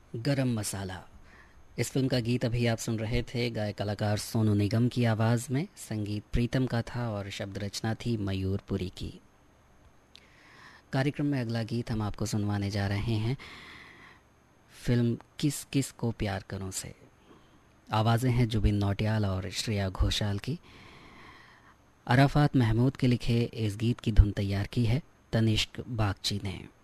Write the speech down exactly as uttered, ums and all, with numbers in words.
गरम मसाला। इस फिल्म का गीत अभी आप सुन रहे थे, गायक कलाकार सोनू निगम की आवाज़ में। संगीत प्रीतम का था और शब्द रचना थी मयूर पुरी की। कार्यक्रम में अगला गीत हम आपको सुनवाने जा रहे हैं फिल्म किस किस को प्यार करूं से। आवाज़ें हैं जुबिन नौटियाल और श्रेया घोषाल की। अराफात महमूद के लिखे इस गीत की धुन तैयार की है तनिष्क बागची ने।